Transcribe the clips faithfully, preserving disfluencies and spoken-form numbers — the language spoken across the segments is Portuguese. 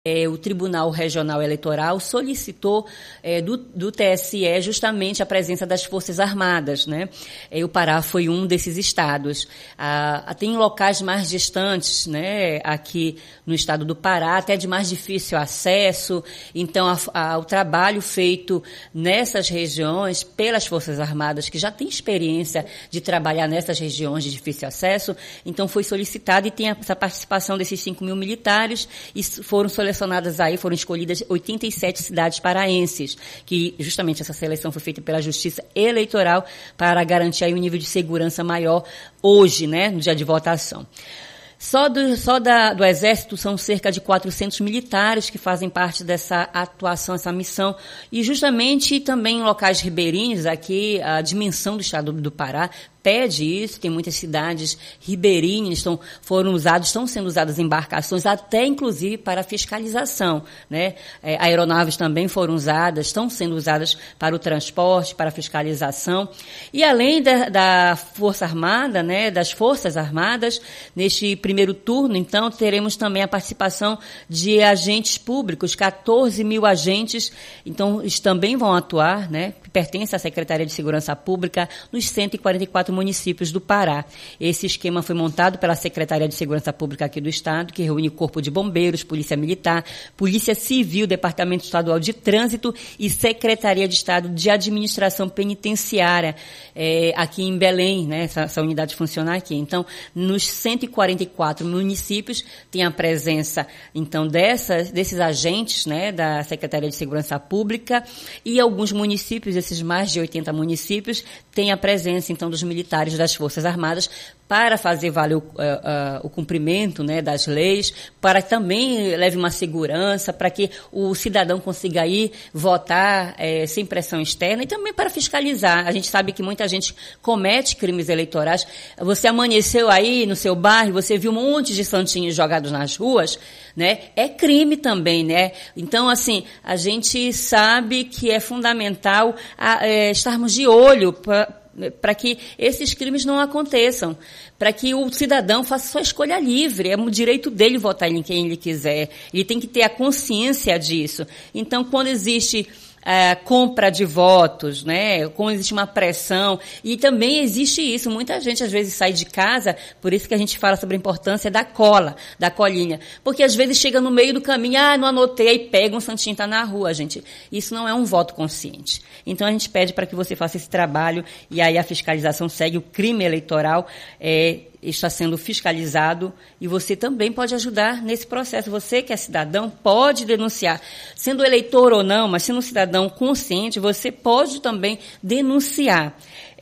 É, o Tribunal Regional Eleitoral solicitou é, do, do T S E justamente a presença das Forças Armadas, né? É, o Pará foi um desses estados. Ah, tem locais mais distantes, né, aqui no estado do Pará, até de mais difícil acesso. Então, a, a, o trabalho feito nessas regiões pelas Forças Armadas, que já têm experiência de trabalhar nessas regiões de difícil acesso, então foi solicitado e tem essa participação desses cinco mil militares e foram solicitados selecionadas aí, foram escolhidas oitenta e sete cidades paraenses, que justamente essa seleção foi feita pela Justiça Eleitoral para garantir aí um nível de segurança maior hoje, né, no dia de votação. Só, do, só da, do Exército são cerca de quatrocentos militares que fazem parte dessa atuação, essa missão, e justamente também em locais ribeirinhos, aqui a dimensão do estado do Pará pede isso, tem muitas cidades ribeirinhas, estão, foram usados, estão sendo usadas embarcações, até inclusive para fiscalização, né? É, aeronaves também foram usadas, estão sendo usadas para o transporte, para a fiscalização. E além da, da Força Armada, né, das Forças Armadas, neste primeiro turno, então, teremos também a participação de agentes públicos, quatorze mil agentes, então, eles também vão atuar, né, que pertencem à Secretaria de Segurança Pública, nos cento e quarenta e quatro municípios do Pará. Esse esquema foi montado pela Secretaria de Segurança Pública aqui do Estado, que reúne o Corpo de Bombeiros, Polícia Militar, Polícia Civil, Departamento Estadual de Trânsito e Secretaria de Estado de Administração Penitenciária, é, aqui em Belém, né? Essa, essa unidade funciona aqui. Então, nos cento e quarenta e quatro municípios tem a presença, então, dessas, desses agentes, né, da Secretaria de Segurança Pública, e alguns municípios, esses mais de oitenta municípios, têm a presença, então, dos militares das Forças Armadas para fazer valer o, uh, uh, o cumprimento, né, das leis, para que também leve uma segurança, para que o cidadão consiga ir votar eh, sem pressão externa e também para fiscalizar. A gente sabe que muita gente comete crimes eleitorais. Você amanheceu aí no seu bairro, você viu um monte de santinhos jogados nas ruas, né? É crime também, né? Então, assim, a gente sabe que é fundamental a, é, estarmos de olho para para que esses crimes não aconteçam, para que o cidadão faça sua escolha livre, é o direito dele votar em quem ele quiser, ele tem que ter a consciência disso. Então, quando existe é, compra de votos, né, quando existe uma pressão, e também existe isso, muita gente às vezes sai de casa, por isso que a gente fala sobre a importância da cola, da colinha, porque às vezes chega no meio do caminho, ah, não anotei, aí pega um santinho, tá na rua, gente. Isso não é um voto consciente. Então a gente pede para que você faça esse trabalho, e aí a fiscalização segue, o crime eleitoral é, está sendo fiscalizado, e você também pode ajudar nesse processo. Você que é cidadão pode denunciar, sendo eleitor ou não, mas sendo um cidadão consciente, você pode também denunciar.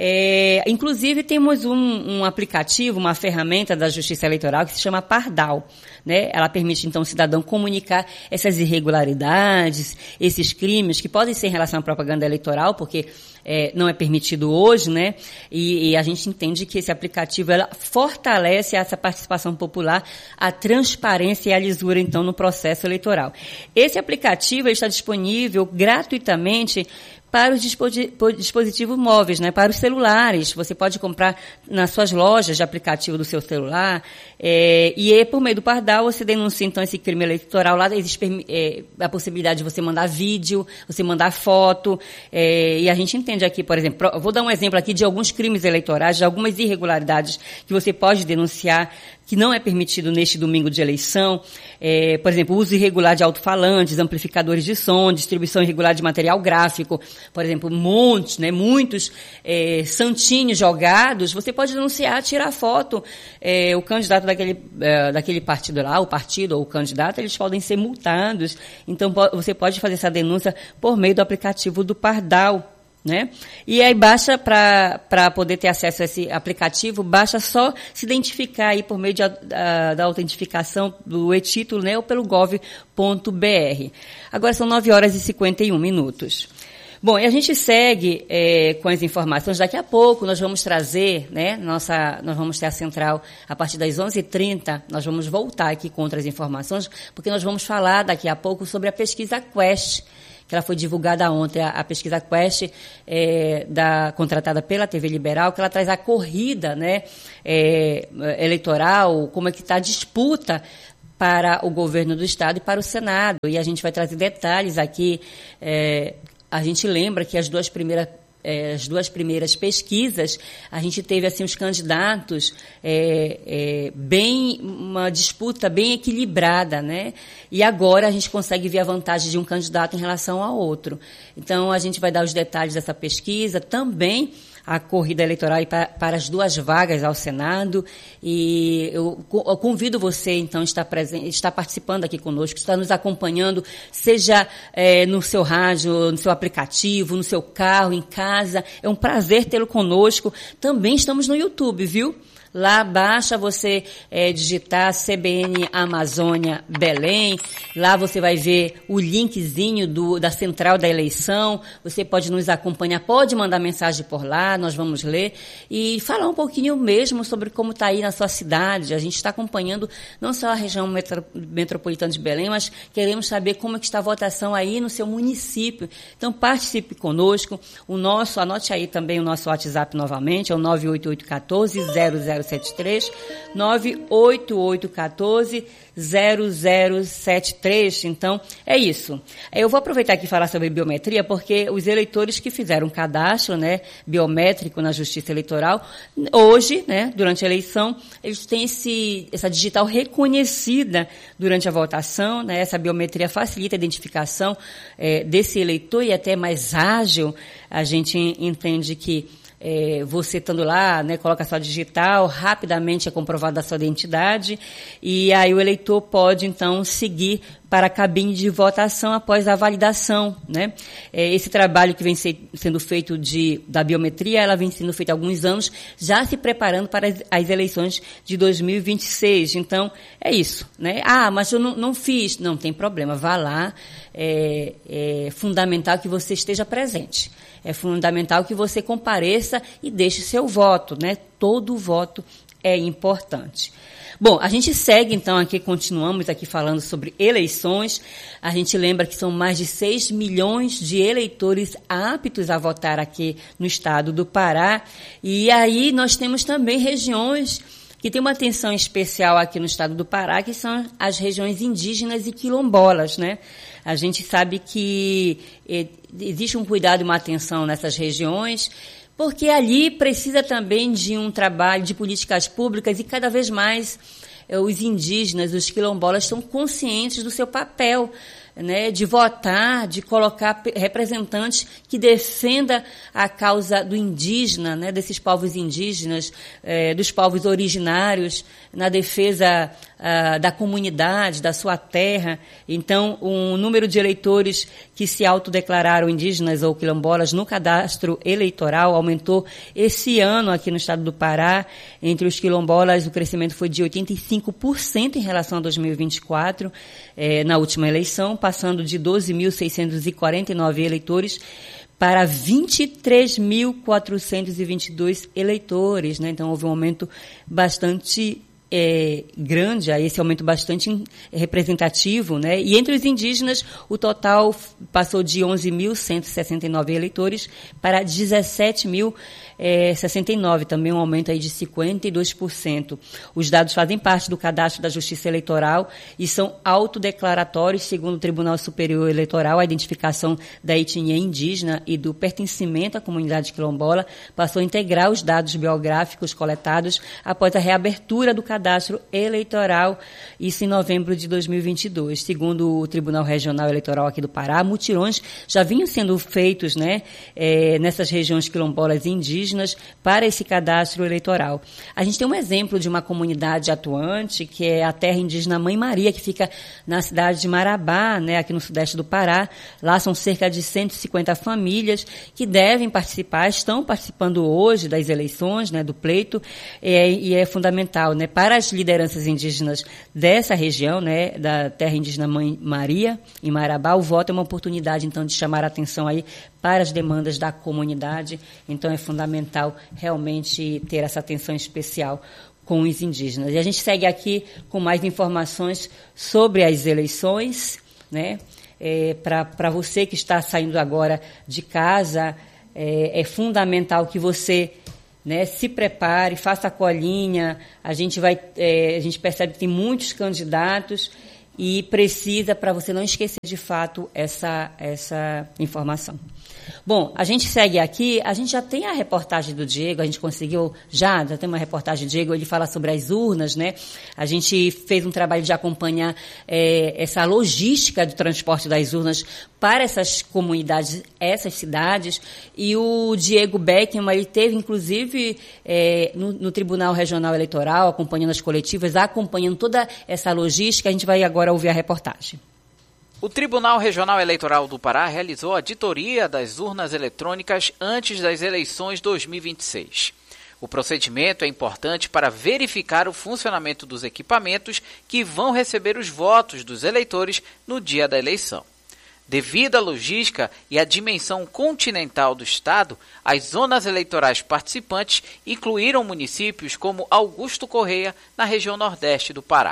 É, inclusive, temos um, um aplicativo, uma ferramenta da Justiça Eleitoral que se chama Pardal, né? Ela permite, então, o cidadão comunicar essas irregularidades, esses crimes que podem ser em relação à propaganda eleitoral, porque é, não é permitido hoje, né? E, e a gente entende que esse aplicativo ela fortalece essa participação popular, a transparência e a lisura, então, no processo eleitoral. Esse aplicativo está disponível gratuitamente para os dispositivos móveis, né, para os celulares. Você pode comprar nas suas lojas de aplicativo do seu celular, é, e é por meio do Pardal você denuncia, então, esse crime eleitoral. Lá existe é, a possibilidade de você mandar vídeo, você mandar foto, é, e a gente entende aqui, por exemplo, vou dar um exemplo aqui de alguns crimes eleitorais, de algumas irregularidades que você pode denunciar, que não é permitido neste domingo de eleição, é, por exemplo, uso irregular de alto-falantes, amplificadores de som, distribuição irregular de material gráfico, por exemplo, montes, né, muitos é, santinhos jogados, você pode denunciar, tirar foto, é, o candidato daquele, é, daquele partido lá, o partido ou o candidato, eles podem ser multados, então você pode fazer essa denúncia por meio do aplicativo do Pardal, né? E aí basta, para para poder ter acesso a esse aplicativo, basta só se identificar aí por meio de, a, da autentificação do e-título, né, ou pelo gov ponto br. Agora são nove horas e cinquenta e um minutos. Bom, e a gente segue é, com as informações. Daqui a pouco nós vamos trazer, né, nossa, nós vamos ter a central a partir das onze e trinta, nós vamos voltar aqui com outras informações, porque nós vamos falar daqui a pouco sobre a pesquisa Quest, que ela foi divulgada ontem, a, a pesquisa Quest, é, da, contratada pela T V Liberal, que ela traz a corrida, né, é, eleitoral, como é que está a disputa para o governo do Estado e para o Senado. E a gente vai trazer detalhes aqui. É, a gente lembra que as duas primeiras É, as duas primeiras pesquisas, a gente teve assim os candidatos é, é, bem, uma disputa bem equilibrada, né? E agora a gente consegue ver a vantagem de um candidato em relação ao outro. Então, a gente vai dar os detalhes dessa pesquisa, também a corrida eleitoral para, para as duas vagas ao Senado, e eu, eu convido você, então, a estar presente, estar participando aqui conosco, estar nos acompanhando, seja é, no seu rádio, no seu aplicativo, no seu carro, em casa. É um prazer tê-lo conosco. Também estamos no YouTube, viu? Lá basta você é, digitar C B N Amazônia Belém. Lá você vai ver o linkzinho do, da central da eleição. Você pode nos acompanhar, pode mandar mensagem por lá, nós vamos ler. E falar um pouquinho mesmo sobre como está aí na sua cidade. A gente está acompanhando não só a região metro, metropolitana de Belém, mas queremos saber como é que está a votação aí no seu município. Então participe conosco. O nosso, anote aí também o nosso WhatsApp novamente, é o nove oito oito um quatro zero zero sete três, nove oito oito um quatro zero zero sete três. Então, é isso. Eu vou aproveitar aqui e falar sobre biometria, porque os eleitores que fizeram um cadastro, né, biométrico na Justiça Eleitoral, hoje, né, durante a eleição, eles têm esse, essa digital reconhecida durante a votação, né, essa biometria facilita a identificação é, desse eleitor e até mais ágil. A gente entende que É, você estando lá, né, coloca a sua digital, rapidamente é comprovada a sua identidade, e aí o eleitor pode, então, seguir para a cabine de votação após a validação, né? É, esse trabalho que vem ser, sendo feito de, da biometria, ela vem sendo feita há alguns anos, já se preparando para as, as eleições de dois mil e vinte e seis. Então, é isso, né? Ah, mas eu não, não fiz. Não tem problema, vá lá. É, é fundamental que você esteja presente. É fundamental que você compareça e deixe seu voto, né? Todo voto é importante. Bom, a gente segue, então, aqui, continuamos aqui falando sobre eleições. A gente lembra que são mais de seis milhões de eleitores aptos a votar aqui no estado do Pará. E aí nós temos também regiões que têm uma atenção especial aqui no estado do Pará, que são as regiões indígenas e quilombolas, né? A gente sabe que eh, existe um cuidado e uma atenção nessas regiões, porque ali precisa também de um trabalho de políticas públicas e cada vez mais eh, os indígenas, os quilombolas estão conscientes do seu papel, né, de votar, de colocar representantes que defenda a causa do indígena, né, desses povos indígenas, eh, dos povos originários, na defesa ah, da comunidade, da sua terra. Então, o número de eleitores que se autodeclararam indígenas ou quilombolas no cadastro eleitoral aumentou esse ano aqui no estado do Pará. Entre os quilombolas, o crescimento foi de oitenta e cinco por cento em relação a dois mil e vinte e quatro, eh, na última eleição, passando de doze mil seiscentos e quarenta e nove eleitores para vinte e três mil quatrocentos e vinte e dois eleitores, né? Então, houve um aumento bastante é, grande, esse aumento bastante representativo, né? E entre os indígenas, o total passou de onze mil cento e sessenta e nove eleitores para dezessete mil e sessenta e nove, também um aumento aí de cinquenta e dois por cento. Os dados fazem parte do cadastro da Justiça Eleitoral e são autodeclaratórios, segundo o Tribunal Superior Eleitoral. A identificação da etnia indígena e do pertencimento à comunidade quilombola passou a integrar os dados biográficos coletados após a reabertura do cadastro eleitoral, isso em novembro de dois mil e vinte e dois. Segundo o Tribunal Regional Eleitoral aqui do Pará, mutirões já vinham sendo feitos, né, é, nessas regiões quilombolas e indígenas para esse cadastro eleitoral. A gente tem um exemplo de uma comunidade atuante, que é a terra indígena Mãe Maria, que fica na cidade de Marabá, né, aqui no sudeste do Pará. Lá são cerca de cento e cinquenta famílias que devem participar, estão participando hoje das eleições, né, do pleito, é, e é fundamental, né, para as lideranças indígenas dessa região, né, da terra indígena Mãe Maria, em Marabá. O voto é uma oportunidade, então, de chamar a atenção aí para as demandas da comunidade. Então, é fundamental realmente ter essa atenção especial com os indígenas. E a gente segue aqui com mais informações sobre as eleições, né? É, para você que está saindo agora de casa, é, é fundamental que você né? Se prepare, faça a colinha. A gente vai, é, a gente percebe que tem muitos candidatos e precisa, para você não esquecer de fato essa, essa informação. Bom, a gente segue aqui, a gente já tem a reportagem do Diego, a gente conseguiu, já, já tem uma reportagem do Diego, ele fala sobre as urnas, né? A gente fez um trabalho de acompanhar é, essa logística do transporte das urnas para essas comunidades, essas cidades, e o Diego Beckman, ele teve, inclusive, é, no, no Tribunal Regional Eleitoral, acompanhando as coletivas, acompanhando toda essa logística. A gente vai agora ouvir a reportagem. O Tribunal Regional Eleitoral do Pará realizou a auditoria das urnas eletrônicas antes das eleições dois mil e vinte e seis. O procedimento é importante para verificar o funcionamento dos equipamentos que vão receber os votos dos eleitores no dia da eleição. Devido à logística e à dimensão continental do Estado, as zonas eleitorais participantes incluíram municípios como Augusto Correia, na região nordeste do Pará.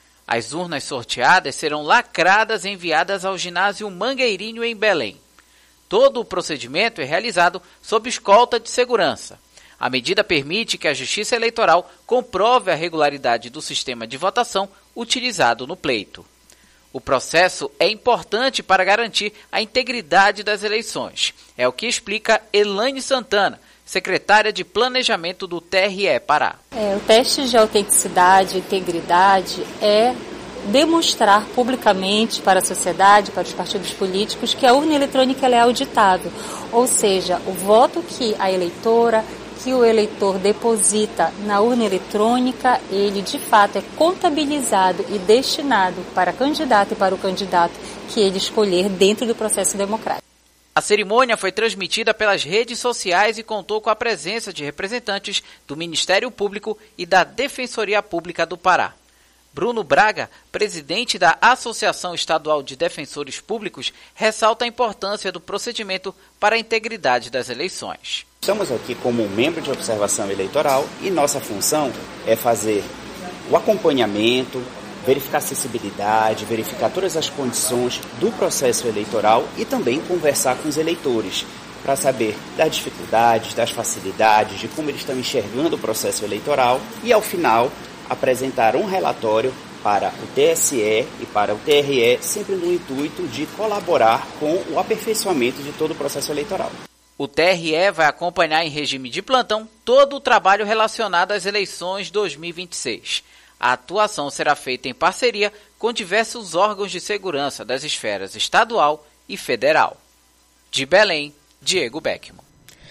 As urnas sorteadas serão lacradas e enviadas ao ginásio Mangueirinho, em Belém. Todo o procedimento é realizado sob escolta de segurança. A medida permite que a Justiça Eleitoral comprove a regularidade do sistema de votação utilizado no pleito. O processo é importante para garantir a integridade das eleições. É o que explica Elaine Santana, secretária de Planejamento do T R E Pará. É, o teste de autenticidade e integridade é demonstrar publicamente para a sociedade, para os partidos políticos, que a urna eletrônica ela é auditável. Ou seja, o voto que a eleitora, que o eleitor deposita na urna eletrônica, ele de fato é contabilizado e destinado para candidato e para o candidato que ele escolher dentro do processo democrático. A cerimônia foi transmitida pelas redes sociais e contou com a presença de representantes do Ministério Público e da Defensoria Pública do Pará. Bruno Braga, presidente da Associação Estadual de Defensores Públicos, ressalta a importância do procedimento para a integridade das eleições. Estamos aqui como um membro de observação eleitoral e nossa função é fazer o acompanhamento, verificar a acessibilidade, verificar todas as condições do processo eleitoral e também conversar com os eleitores para saber das dificuldades, das facilidades, de como eles estão enxergando o processo eleitoral e, ao final, apresentar um relatório para o T S E e para o T R E, sempre no intuito de colaborar com o aperfeiçoamento de todo o processo eleitoral. O T R E vai acompanhar em regime de plantão todo o trabalho relacionado às eleições dois mil e vinte e seis. A atuação será feita em parceria com diversos órgãos de segurança das esferas estadual e federal. De Belém, Diego Beckman.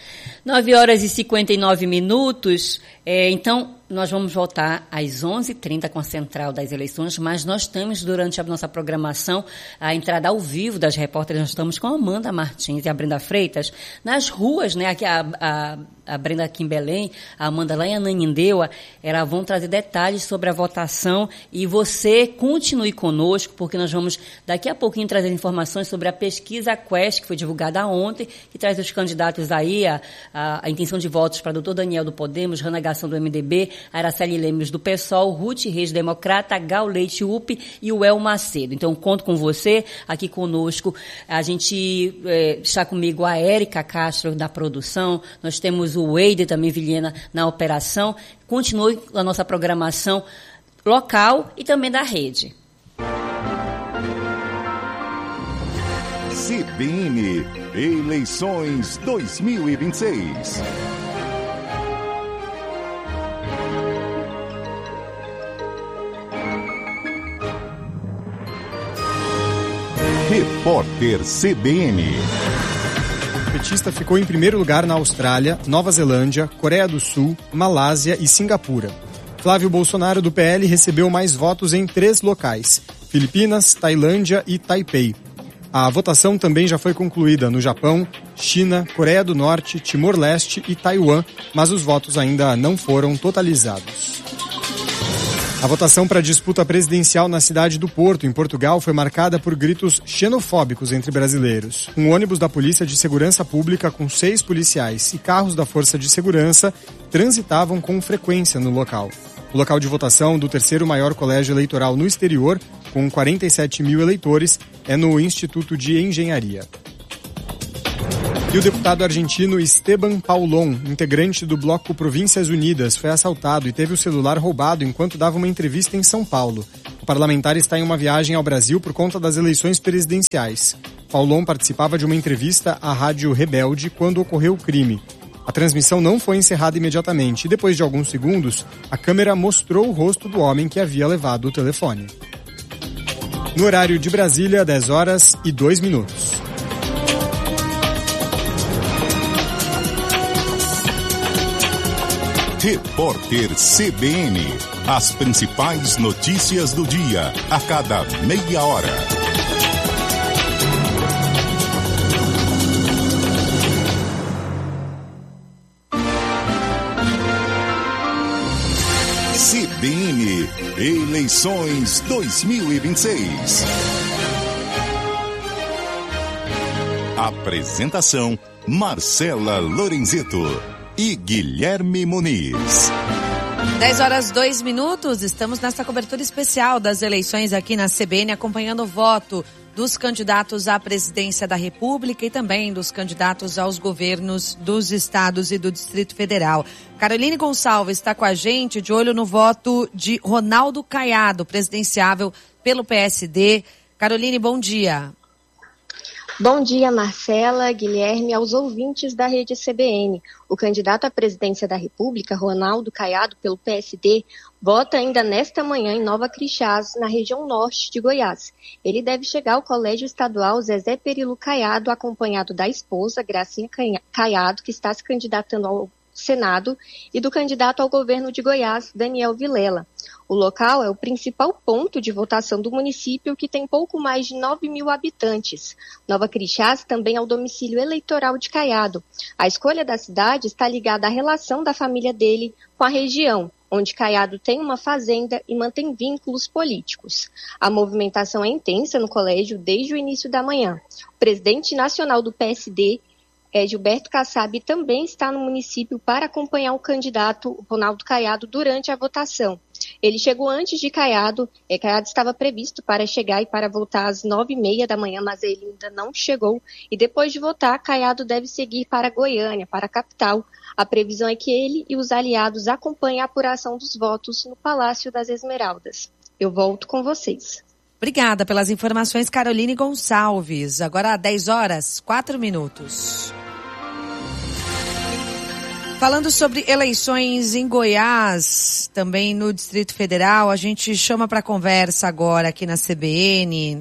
nove horas e cinquenta e nove minutos, é, então nós vamos voltar às onze e trinta com a Central das Eleições, mas nós temos durante a nossa programação a entrada ao vivo das repórteres. Nós estamos com a Amanda Martins e a Brenda Freitas nas ruas, né? Aqui a, a, a Brenda aqui em Belém, a Amanda lá em Ananindeua, elas vão trazer detalhes sobre a votação e você continue conosco, porque nós vamos daqui a pouquinho trazer informações sobre a pesquisa Quest, que foi divulgada ontem, que traz os candidatos aí, a, a, a intenção de votos para doutor Daniel do Podemos, Rana Gação do M D B, Araceli Lemos do PSOL, Ruth Reis Democrata, Gal Leite U P e o El Macedo. Então, conto com você aqui conosco. A gente é, está comigo a Érica Castro da produção, nós temos o Weide também, Vilhena, na operação. Continue a nossa programação local e também da rede. C B N Eleições dois mil e vinte e seis. Repórter C B N. O petista ficou em primeiro lugar na Austrália, Nova Zelândia, Coreia do Sul, Malásia e Singapura. Flávio Bolsonaro, do P L, recebeu mais votos em três locais: Filipinas, Tailândia e Taipei. A votação também já foi concluída no Japão, China, Coreia do Norte, Timor-Leste e Taiwan, mas os votos ainda não foram totalizados. A votação para a disputa presidencial na cidade do Porto, em Portugal, foi marcada por gritos xenofóbicos entre brasileiros. Um ônibus da Polícia de Segurança Pública com seis policiais e carros da Força de Segurança transitavam com frequência no local. O local de votação do terceiro maior colégio eleitoral no exterior, com quarenta e sete mil eleitores, é no Instituto de Engenharia. E o deputado argentino Esteban Paulon, integrante do bloco Províncias Unidas, foi assaltado e teve o celular roubado enquanto dava uma entrevista em São Paulo. O parlamentar está em uma viagem ao Brasil por conta das eleições presidenciais. Paulon participava de uma entrevista à Rádio Rebelde quando ocorreu o crime. A transmissão não foi encerrada imediatamente e depois de alguns segundos, a câmera mostrou o rosto do homem que havia levado o telefone. No horário de Brasília, dez horas e dois minutos. Repórter C B N. As principais notícias do dia, a cada meia hora. C B N Eleições dois mil e vinte e seis. Apresentação: Marcela Lorenzeto e Guilherme Muniz. dez horas, dois minutos, estamos nesta cobertura especial das eleições aqui na C B N, acompanhando o voto dos candidatos à presidência da República e também dos candidatos aos governos dos estados e do Distrito Federal. Caroline Gonçalves está com a gente, de olho no voto de Ronaldo Caiado, presidenciável pelo P S D. Caroline, bom dia. Bom dia, Marcela, Guilherme, aos ouvintes da rede C B N. O candidato à presidência da República, Ronaldo Caiado, pelo P S D, vota ainda nesta manhã em Nova Crixás, na região norte de Goiás. Ele deve chegar ao Colégio Estadual Zezé Perilu Caiado, acompanhado da esposa, Gracinha Caiado, que está se candidatando ao Senado, e do candidato ao governo de Goiás, Daniel Vilela. O local é o principal ponto de votação do município, que tem pouco mais de nove mil habitantes. Nova Crixás também é o domicílio eleitoral de Caiado. A escolha da cidade está ligada à relação da família dele com a região, onde Caiado tem uma fazenda e mantém vínculos políticos. A movimentação é intensa no colégio desde o início da manhã. O presidente nacional do P S D, É, Gilberto Kassab, também está no município para acompanhar o candidato Ronaldo Caiado durante a votação. Ele chegou antes de Caiado, é, Caiado estava previsto para chegar e para votar às nove e meia da manhã, mas ele ainda não chegou. E depois de votar, Caiado deve seguir para Goiânia, para a capital. A previsão é que ele e os aliados acompanhem a apuração dos votos no Palácio das Esmeraldas. Eu volto com vocês. Obrigada pelas informações, Caroline Gonçalves. Agora, dez horas, quatro minutos. Falando sobre eleições em Goiás, também no Distrito Federal, a gente chama para conversa agora aqui na C B N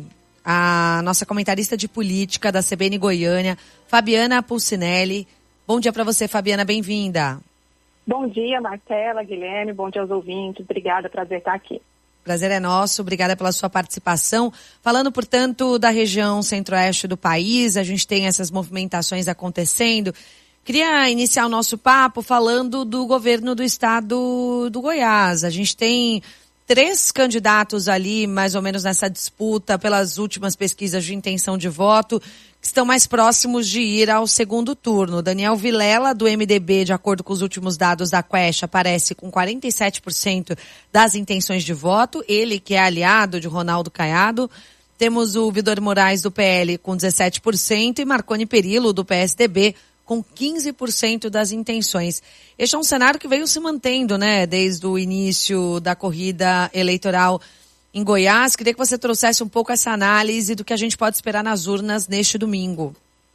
a nossa comentarista de política da C B N Goiânia, Fabiana Pulcinelli. Bom dia para você, Fabiana, bem-vinda. Bom dia, Marcela, Guilherme, bom dia aos ouvintes. Obrigada, prazer estar aqui. Prazer é nosso, obrigada pela sua participação. Falando, portanto, da região centro-oeste do país, a gente tem essas movimentações acontecendo. Queria iniciar o nosso papo falando do governo do estado do Goiás. A gente tem três candidatos ali, mais ou menos nessa disputa, pelas últimas pesquisas de intenção de voto, que estão mais próximos de ir ao segundo turno. Daniel Vilela, do M D B, de acordo com os últimos dados da Quest, aparece com quarenta e sete por cento das intenções de voto. Ele, que é aliado de Ronaldo Caiado. Temos o Vidor Moraes, do P L, com dezessete por cento e Marconi Perillo, do P S D B, com quinze por cento das intenções. Este é um cenário que veio se mantendo, né, desde o início da corrida eleitoral em Goiás. Queria que você trouxesse um pouco essa análise do que a gente pode esperar nas urnas neste domingo.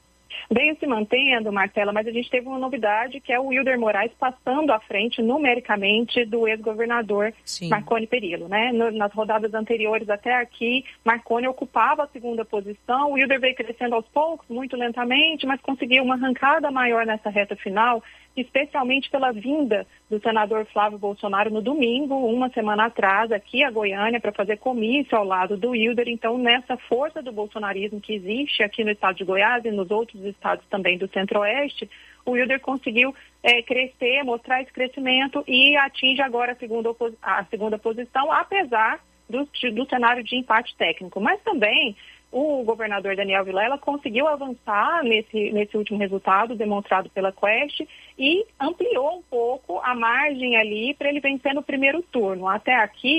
Veio se mantendo, Marcela, mas a gente teve uma novidade, que é o Wilder Moraes passando à frente numericamente do ex-governador Sim. Marconi Perillo, né? No, nas rodadas anteriores até aqui, Marconi ocupava a segunda posição, o Wilder veio crescendo aos poucos, muito lentamente, mas conseguiu uma arrancada maior nessa reta final, especialmente pela vinda do senador Flávio Bolsonaro no domingo, uma semana atrás, aqui a Goiânia, para fazer comício ao lado do Wilder. Então, nessa força do bolsonarismo que existe aqui no estado de Goiás e nos outros estados também do Centro-Oeste, o Wilder conseguiu é, crescer, mostrar esse crescimento e atinge agora a segunda, a segunda posição, apesar do, do cenário de empate técnico. Mas também o governador Daniel Vilela conseguiu avançar nesse, nesse último resultado demonstrado pela Quest e ampliou um pouco a margem ali para ele vencer no primeiro turno. Até aqui,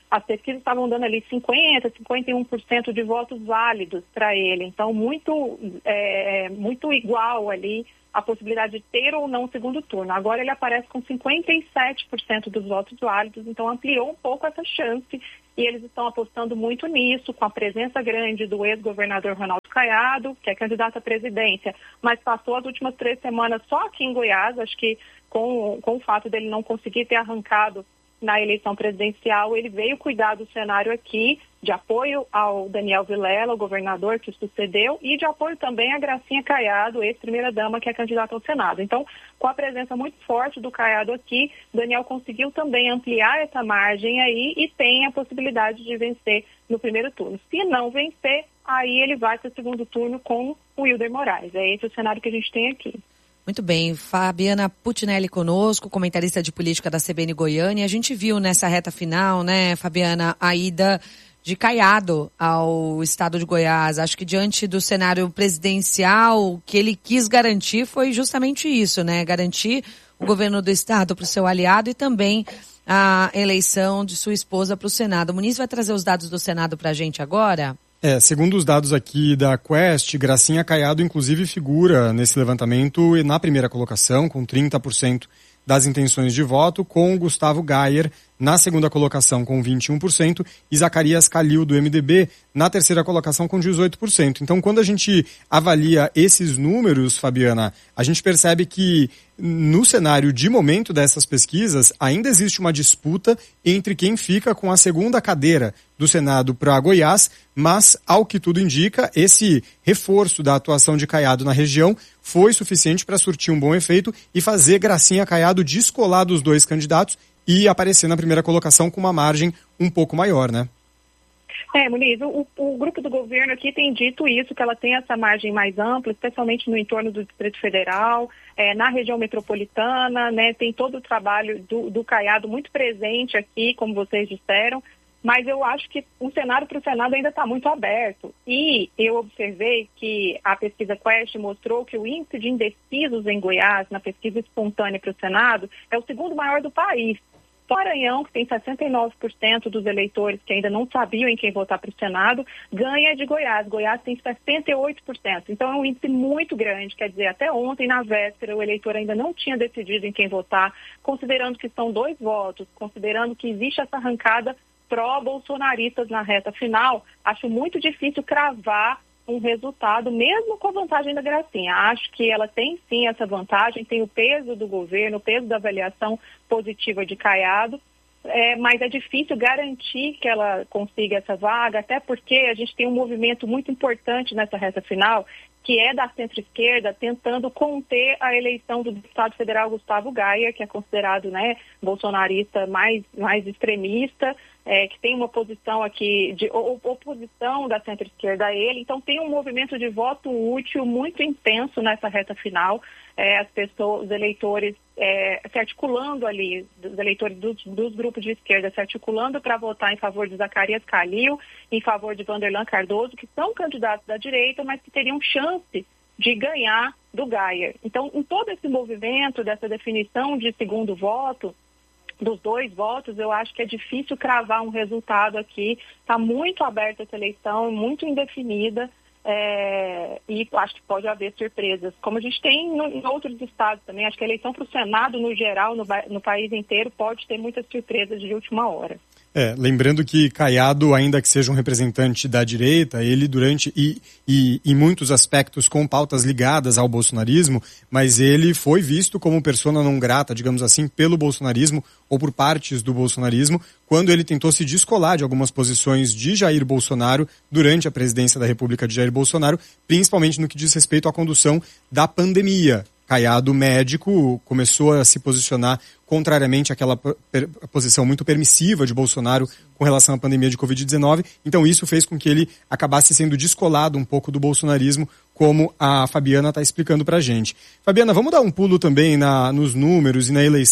as pesquisas estavam dando ali cinquenta por cento, cinquenta e um por cento de votos válidos para ele. Então, muito, é, muito igual ali a possibilidade de ter ou não o segundo turno. Agora ele aparece com cinquenta e sete por cento dos votos válidos, então ampliou um pouco essa chance e eles estão apostando muito nisso, com a presença grande do ex-governador Ronaldo Caiado, que é candidato à presidência, mas passou as últimas três semanas só aqui em Goiás, acho que com, com o fato dele não conseguir ter arrancado na eleição presidencial, ele veio cuidar do cenário aqui, de apoio ao Daniel Vilela, o governador que sucedeu, e de apoio também à Gracinha Caiado, ex-primeira-dama, que é candidata ao Senado. Então, com a presença muito forte do Caiado aqui, Daniel conseguiu também ampliar essa margem aí e tem a possibilidade de vencer no primeiro turno. Se não vencer, aí ele vai para o segundo turno com o Wilder Moraes. É esse o cenário que a gente tem aqui. Muito bem, Fabiana Puccinelli conosco, comentarista de política da C B N Goiânia. A gente viu nessa reta final, né, Fabiana, a ida de Caiado ao estado de Goiás. Acho que diante do cenário presidencial, o que ele quis garantir foi justamente isso, né? Garantir o governo do estado para o seu aliado e também a eleição de sua esposa para o Senado. O Muniz vai trazer os dados do Senado para a gente agora? É, segundo os dados aqui da Quest, Gracinha Caiado inclusive figura nesse levantamento na primeira colocação, com trinta por cento das intenções de voto, com Gustavo Gayer na segunda colocação com vinte e um por cento e Zacarias Calil do M D B na terceira colocação com dezoito por cento. Então, quando a gente avalia esses números, Fabiana, a gente percebe que no cenário de momento dessas pesquisas ainda existe uma disputa entre quem fica com a segunda cadeira do Senado para Goiás, mas, ao que tudo indica, esse reforço da atuação de Caiado na região foi suficiente para surtir um bom efeito e fazer Gracinha Caiado descolar dos dois candidatos e aparecer na primeira colocação com uma margem um pouco maior, né? É, Muniz, o, o grupo do governo aqui tem dito isso, que ela tem essa margem mais ampla, especialmente no entorno do Distrito Federal, é, na região metropolitana, né? Tem todo o trabalho do, do Caiado muito presente aqui, como vocês disseram, mas eu acho que o cenário para o Senado ainda está muito aberto. E eu observei que a pesquisa Quest mostrou que o índice de indecisos em Goiás, na pesquisa espontânea para o Senado, é o segundo maior do país. Maranhão, que tem sessenta e nove por cento dos eleitores que ainda não sabiam em quem votar para o Senado, ganha de Goiás. Goiás tem sessenta e oito por cento. Então é um índice muito grande. Quer dizer, até ontem, na véspera, o eleitor ainda não tinha decidido em quem votar, considerando que são dois votos, considerando que existe essa arrancada pró-bolsonaristas na reta final. Acho muito difícil cravar um resultado, mesmo com a vantagem da Gracinha. Acho que ela tem sim essa vantagem, tem o peso do governo, o peso da avaliação positiva de Caiado, é, mas é difícil garantir que ela consiga essa vaga, até porque a gente tem um movimento muito importante nessa reta final, que é da centro-esquerda, tentando conter a eleição do deputado federal Gustavo Gayer, que é considerado, né, bolsonarista mais, mais extremista, é, que tem uma posição aqui de oposição da centro-esquerda a ele. Então tem um movimento de voto útil muito intenso nessa reta final, é, as pessoas, os eleitores é, se articulando ali, os eleitores dos, dos grupos de esquerda se articulando para votar em favor de Zacarias Calil, em favor de Vanderlan Cardoso, que são candidatos da direita, mas que teriam chance de ganhar do Gayer. Então, em todo esse movimento dessa definição de segundo voto, dos dois votos, eu acho que é difícil cravar um resultado aqui. Está muito aberta essa eleição, muito indefinida, é, e acho que pode haver surpresas. Como a gente tem no, em outros estados também, acho que a eleição para o Senado, no geral, no, no país inteiro, pode ter muitas surpresas de última hora. É, lembrando que Caiado, ainda que seja um representante da direita, ele durante, e, e em muitos aspectos com pautas ligadas ao bolsonarismo, mas ele foi visto como persona não grata, digamos assim, pelo bolsonarismo ou por partes do bolsonarismo, quando ele tentou se descolar de algumas posições de Jair Bolsonaro durante a presidência da República de Jair Bolsonaro, principalmente no que diz respeito à condução da pandemia. Caiado, médico, começou a se posicionar contrariamente àquela per- posição muito permissiva de Bolsonaro com relação à pandemia de covid dezenove. Então isso fez com que ele acabasse sendo descolado um pouco do bolsonarismo, como a Fabiana está explicando para a gente. Fabiana, vamos dar um pulo também na, nos números e na eleição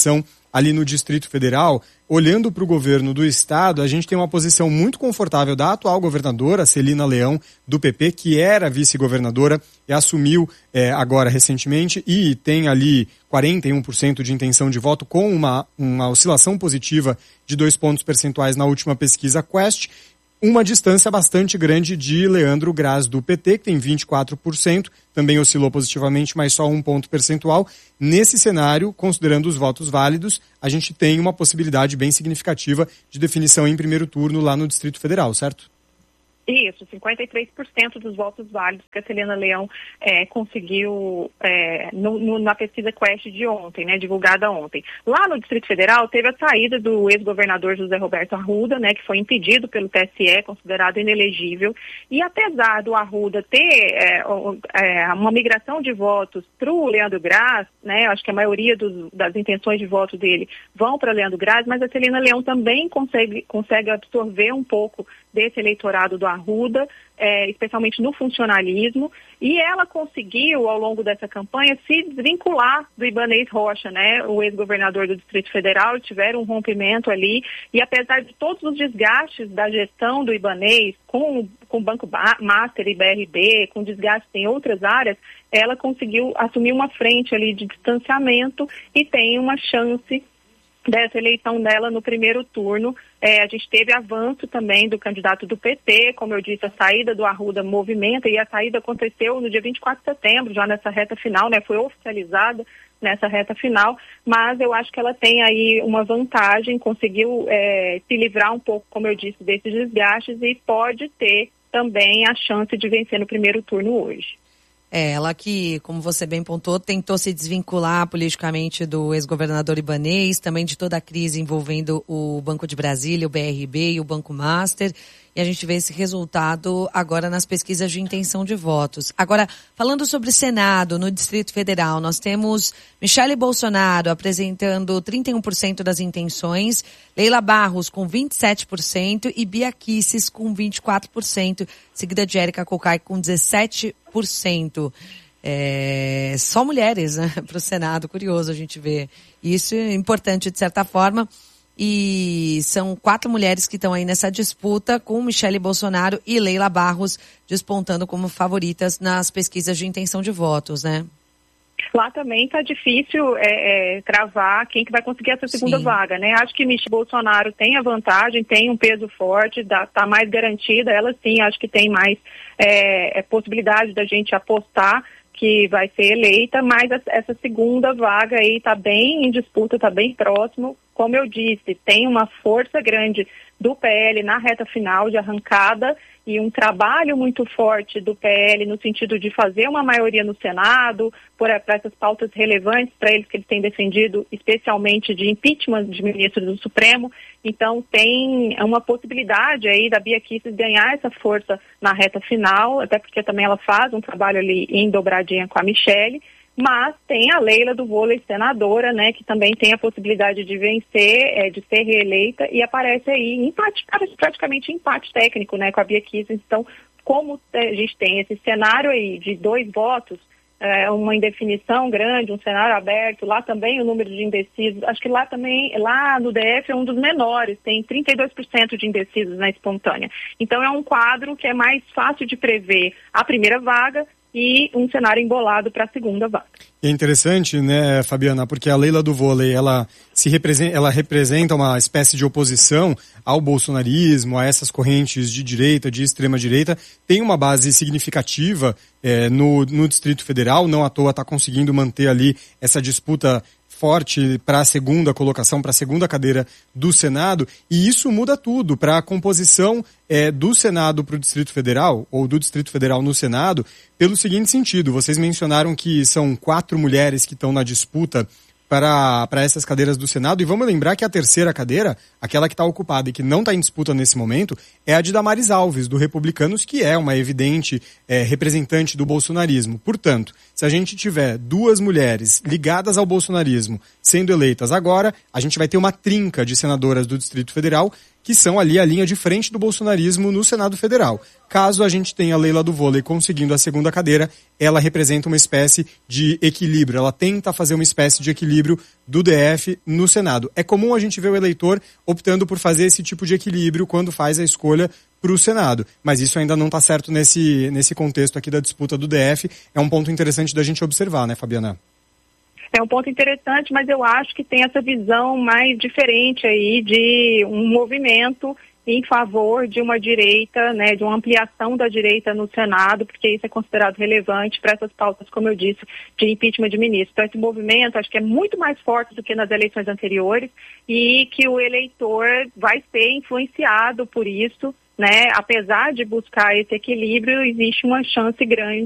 ali no Distrito Federal, olhando para o governo do Estado, a gente tem uma posição muito confortável da atual governadora, Celina Leão, do P P, que era vice-governadora e assumiu é, agora recentemente e tem ali quarenta e um por cento de intenção de voto com uma, uma oscilação positiva de dois pontos percentuais na última pesquisa Quest. Uma distância bastante grande de Leandro Graz, do P T, que tem vinte e quatro por cento, também oscilou positivamente, mas só um ponto percentual. Nesse cenário, considerando os votos válidos, a gente tem uma possibilidade bem significativa de definição em primeiro turno lá no Distrito Federal, certo? Isso, cinquenta e três por cento dos votos válidos que a Celina Leão é, conseguiu é, no, no, na pesquisa Quest de ontem, né, divulgada ontem. Lá no Distrito Federal teve a saída do ex-governador José Roberto Arruda, né, que foi impedido pelo T S E, considerado inelegível, e apesar do Arruda ter é, é, uma migração de votos para o Leandro Graz, né, acho que a maioria dos, das intenções de voto dele vão para Leandro Graz, mas a Celina Leão também consegue, consegue absorver um pouco desse eleitorado do Arruda, é, especialmente no funcionalismo, e ela conseguiu, ao longo dessa campanha, se desvincular do Ibanez Rocha, né, o ex-governador do Distrito Federal. Tiveram um rompimento ali, e apesar de todos os desgastes da gestão do Ibanez, com, com o Banco Master e B R B, com desgastes em outras áreas, ela conseguiu assumir uma frente ali de distanciamento e tem uma chance dessa eleição dela no primeiro turno. É, a gente teve avanço também do candidato do P T, como eu disse, a saída do Arruda movimenta, e a saída aconteceu no dia vinte e quatro de setembro, já nessa reta final, né, foi oficializada nessa reta final, mas eu acho que ela tem aí uma vantagem, conseguiu é, se livrar um pouco, como eu disse, desses desgastes, e pode ter também a chance de vencer no primeiro turno hoje. É, ela que, como você bem pontuou, tentou se desvincular politicamente do ex-governador Ibanez, também de toda a crise envolvendo o Banco de Brasília, o B R B e o Banco Master. E a gente vê esse resultado agora nas pesquisas de intenção de votos. Agora, falando sobre o Senado, no Distrito Federal, nós temos Michele Bolsonaro apresentando trinta e um por cento das intenções, Leila Barros com vinte e sete por cento e Bia Kicis com vinte e quatro por cento, seguida de Érica Cocai com dezessete por cento. É, só mulheres, né, para o Senado, curioso a gente ver. Isso é importante de certa forma. E são quatro mulheres que estão aí nessa disputa, com Michele Bolsonaro e Leila Barros despontando como favoritas nas pesquisas de intenção de votos, né? Lá também está difícil é, é, cravar quem que vai conseguir essa segunda Sim. vaga, né? Acho que Michele Bolsonaro tem a vantagem, tem um peso forte, está mais garantida. Ela sim, acho que tem mais é, é, possibilidade da gente apostar que vai ser eleita, mas essa segunda vaga aí está bem em disputa, está bem próximo. Como eu disse, tem uma força grande do P L na reta final de arrancada e um trabalho muito forte do P L no sentido de fazer uma maioria no Senado, para essas pautas relevantes para eles que eles têm defendido, especialmente de impeachment de ministros do Supremo. Então tem uma possibilidade aí da Bia Kicis ganhar essa força na reta final, até porque também ela faz um trabalho ali em dobradinha com a Michele. Mas tem a Leila do vôlei, senadora, né, que também tem a possibilidade de vencer, é, de ser reeleita, e aparece aí empate, praticamente empate técnico, né, com a Bia Kicis. Então, como a gente tem esse cenário aí de dois votos, é, uma indefinição grande, um cenário aberto, lá também o número de indecisos, acho que lá também, lá no D F é um dos menores, tem trinta e dois por cento de indecisos na espontânea. Então, é um quadro que é mais fácil de prever a primeira vaga e um cenário embolado para a segunda vaga. É interessante, né, Fabiana, porque a Leila do vôlei, ela, se representa, ela representa uma espécie de oposição ao bolsonarismo, a essas correntes de direita, de extrema direita, tem uma base significativa é, no, no Distrito Federal, não à toa está conseguindo manter ali essa disputa forte para a segunda colocação, para a segunda cadeira do Senado, e isso muda tudo para a composição é, do Senado para o Distrito Federal, ou do Distrito Federal no Senado, pelo seguinte sentido: vocês mencionaram que são quatro mulheres que estão na disputa para, para essas cadeiras do Senado, e vamos lembrar que a terceira cadeira, aquela que está ocupada e que não está em disputa nesse momento, é a de Damares Alves, do Republicanos, que é uma evidente é, representante do bolsonarismo. Portanto, se a gente tiver duas mulheres ligadas ao bolsonarismo sendo eleitas agora, a gente vai ter uma trinca de senadoras do Distrito Federal que são ali a linha de frente do bolsonarismo no Senado Federal. Caso a gente tenha a Leila do Vôlei conseguindo a segunda cadeira, ela representa uma espécie de equilíbrio, ela tenta fazer uma espécie de equilíbrio do D F no Senado. É comum a gente ver o eleitor optando por fazer esse tipo de equilíbrio quando faz a escolha para o Senado, mas isso ainda não está certo nesse, nesse contexto aqui da disputa do D F. É um ponto interessante da gente observar, né, Fabiana? É um ponto interessante, mas eu acho que tem essa visão mais diferente aí de um movimento em favor de uma direita, né, de uma ampliação da direita no Senado, porque isso é considerado relevante para essas pautas, como eu disse, de impeachment de ministro. Então, esse movimento acho que é muito mais forte do que nas eleições anteriores e que o eleitor vai ser influenciado por isso, né, apesar de buscar esse equilíbrio, existe uma chance grande